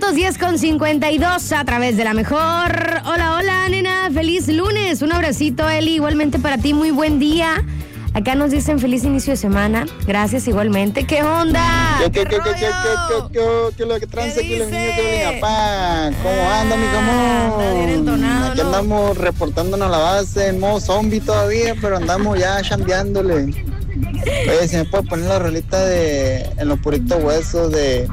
minutos, 10:52 a través de la mejor. Hola, hola, nena, feliz lunes. Un abracito, Eli, igualmente para ti, muy buen día. Acá nos dicen feliz inicio de semana. Gracias igualmente. ¿Qué onda? ¿Qué lo que tranza aquí los niños de mi papá? ¿Cómo anda, mi amor? Aquí andamos reportándonos a la base en modo zombie todavía, pero andamos ya chambeándole. Oye, si me puedes poner la rolita de En los puritos huesos de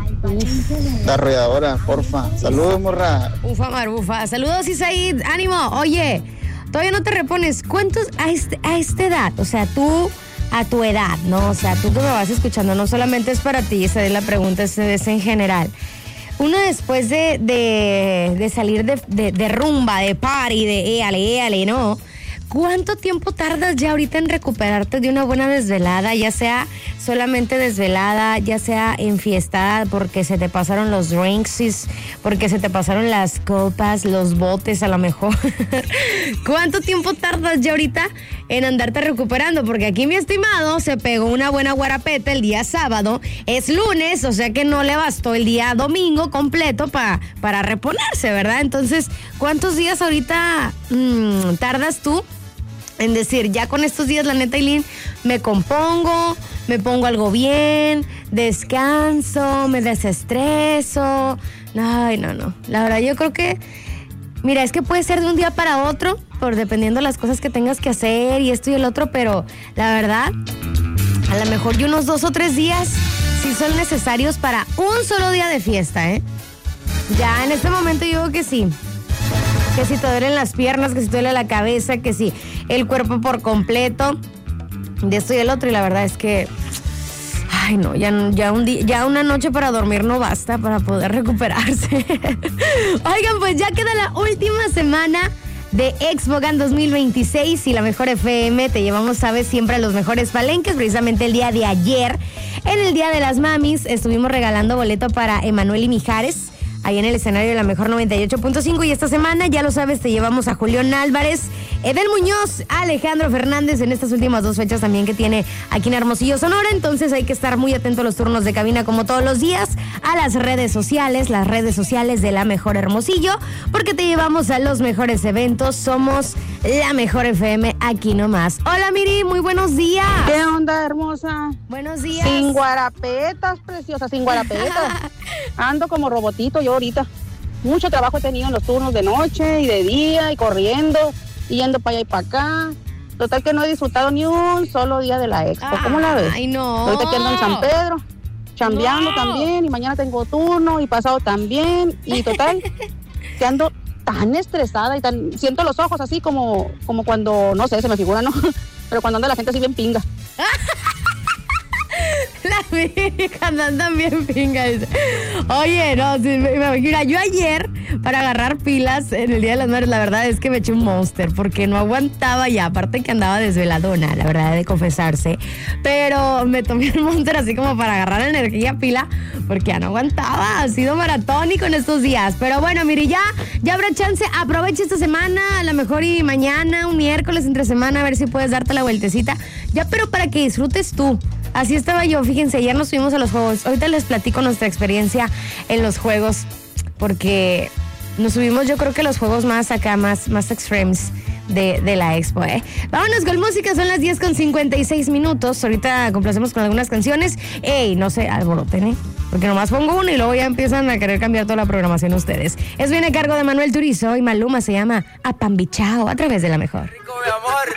la arrolladora, porfa. Saludos, morra. Ufa, marufa. Saludos, Isaid. Ánimo. Oye, todavía no te repones. ¿Cuántos a esta edad? O sea, tú a tu edad, ¿no? O sea, tú que me vas escuchando, no solamente es para ti, esa es la pregunta, es en general. Uno después de salir de rumba, de party, de éale, ¿no? ¿Cuánto tiempo tardas ya ahorita en recuperarte de una buena desvelada? Ya sea solamente desvelada, ya sea enfiestada porque se te pasaron los drinks, porque se te pasaron las copas, los botes a lo mejor. ¿Cuánto tiempo tardas ya ahorita en andarte recuperando? Porque aquí mi estimado se pegó una buena guarapeta el día sábado. Es lunes, o sea que no le bastó el día domingo completo para reponerse, ¿verdad? Entonces, ¿cuántos días ahorita tardas tú en decir, ya con estos días, la neta, Aileen, me compongo, me pongo algo bien, descanso, me desestreso? Ay, no. La verdad, yo creo que, mira, es que puede ser de un día para otro, por dependiendo de las cosas que tengas que hacer y esto y el otro, pero la verdad, a lo mejor y unos 2 o 3 días sí son necesarios para un solo día de fiesta, ¿eh? Ya en este momento yo digo que sí. Que si te duelen las piernas, que si te duele la cabeza, que si el cuerpo por completo, de esto y el otro. Y la verdad es que, ay no, ya una noche para dormir no basta para poder recuperarse. Oigan, pues ya queda la última semana de Expogan 2026 y la Mejor FM. Te llevamos, sabes, siempre a los mejores palenques. Precisamente el día de ayer, en el Día de las Mamis, estuvimos regalando boleto para Emanuel y Mijares, ahí en el escenario de la Mejor 98.5, y esta semana, ya lo sabes, te llevamos a Julián Álvarez, Edel Muñoz, Alejandro Fernández en estas últimas 2 fechas también que tiene aquí en Hermosillo, Sonora. Entonces hay que estar muy atento a los turnos de cabina como todos los días, a las redes sociales de la Mejor Hermosillo, porque te llevamos a los mejores eventos. Somos la Mejor FM aquí nomás. Hola, Miri, muy buenos días. ¿Qué onda, hermosa? Buenos días. Sin guarapetas, preciosa, sin guarapetas. Ando como robotito yo ahorita. Mucho trabajo he tenido en los turnos de noche y de día y corriendo y yendo para allá y para acá. Total que no he disfrutado ni un solo día de la expo. ¿Cómo la ves? Ay, no. Ahorita que ando en San Pedro, chambeando también, y mañana tengo turno y pasado también. Y total, que ando tan estresada y siento los ojos así como cuando, no sé, se me figura, ¿no? Pero cuando anda la gente así bien pinga. La Virgen andan bien pinga. Oye, no, sí, mira, yo ayer, para agarrar pilas en el Día de las Madres, la verdad es que me eché un Monster, porque no aguantaba ya, aparte que andaba desveladona, la verdad, de confesarse, pero me tomé un Monster así como para agarrar energía, pila, porque ya no aguantaba, ha sido maratónico en estos días. Pero bueno, mire, ya habrá chance, aprovecha esta semana, a lo mejor y mañana, un miércoles entre semana, a ver si puedes darte la vueltecita, ya, pero para que disfrutes tú. Así estaba yo, fíjense, ayer nos subimos a los juegos. Ahorita les platico nuestra experiencia en los juegos, porque nos subimos, yo creo que los juegos más acá, más extremes de la expo, ¿eh? Vámonos con música, son las 10:56. Ahorita complacemos con algunas canciones. Ey, no se alboroten, ¿eh? Porque nomás pongo una y luego ya empiezan a querer cambiar toda la programación ustedes. Es bien a cargo de Manuel Turizo y Maluma, se llama Apambichao, a través de la Mejor. Rico, mi amor.